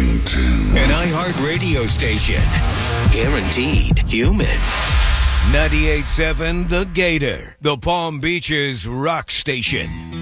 An iHeart radio station. Guaranteed human. 98.7 The Gator, the Palm Beaches rock station.